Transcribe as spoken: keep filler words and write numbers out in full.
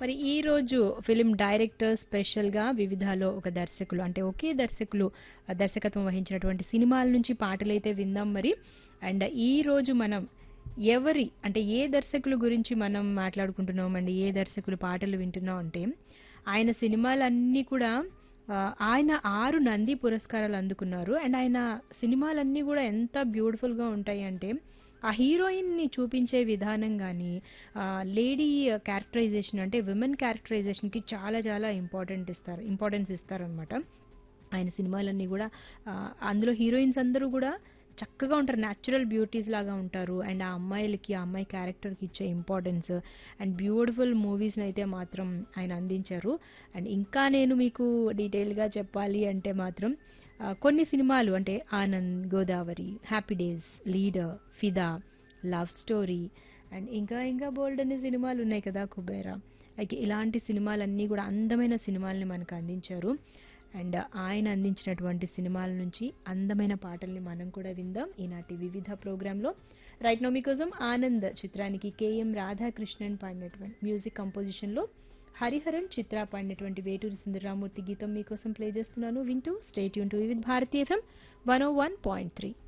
మరి ఈ రోజు ఫిలిం డైరెక్టర్ స్పెషల్‌గా వివిధాలో ఒక దర్శకులు అంటే ఒకే దర్శకులు ఆహ్, దర్శకత్వం వహించినటువంటి సినిమాల నుంచి పాటలైతే విందాం మరి. అండ్ ఈ రోజు మనం ఎవరి అంటే ఏ దర్శకుల గురించి మనం మాట్లాడుకుంటున్నామండి? ఏ దర్శకులు పాటలు వింటున్నాం అంటే ఆయన సినిమాలన్నీ కూడా ఆహ్, ఆయన ఆరు నంది పురస్కారాలు అందుకున్నారు. అండ్ ఆయన సినిమాలన్నీ గూడా ఎంత బ్యూటిఫుల్‌గా ఉంటాయంటే ఆ హీరోయిన్‌ని చూపించే విధానం గాని ఆహ్, లేడీ క్యారెక్టరైజేషన్ అంటే విమెన్ క్యారెక్టరైజేషన్‌కి చాలా చాలా ఇంపార్టెంట్ ఇస్తారు. ఇంపార్టెన్స్ ఇస్తారనమాట. ఆయన సినిమాలన్నీ గూడా ఆహ్, అందులో హీరోయిన్స్ అందరూ గూడా చక్కగా ఉంటారు. నేచురల్ బ్యూటీస్ లాగా ఉంటారు. అండ్ ఆ అమ్మాయిలకి, ఆ అమ్మాయి క్యారెక్టర్‌కి ఇచ్చే ఇంపార్టెన్స్ అండ్ బ్యూటిఫుల్ మూవీస్‌నైతే మాత్రం ఆయన అందించారు. అండ్ ఇంకా నేను మీకు డీటెయిల్‌గా చెప్పాలి అంటే మాత్రం ఆహ్, కొన్ని సినిమాలు అంటే 'Anand', 'Godavari', 'happy days', 'leader', 'ఫిదా', 'లవ్ స్టోరీ' అండ్ ఇంకా ఇంకా బోలెడన్ని సినిమాలున్నాయి కదా! 'కుబేరా' లైక్ ఇలాంటి సినిమాలన్నీ గూడా అందమైన సినిమాల్ని మనకు అందించారు. అండ్ ఆయన అందించినటువంటి సినిమాల నుంచి అందమైన పాటల్ని మనం కూడా విందాం ఈనాటి వివిధ ప్రోగ్రాంలో. రైట్ నౌ మీకోసం 'ఆనంద్' చిత్రానికి కేఎం రాధాకృష్ణన్ పాడినటువంటి మ్యూజిక్ కంపోజిషన్‌లో హరిహరన్ చిత్ర పాడినటువంటి వేటూరి సుందరరామూర్తి గీతం మీకోసం ప్లే చేస్తున్నాను. వింటూ stay tune to Vividh Bharati FM one oh one point three.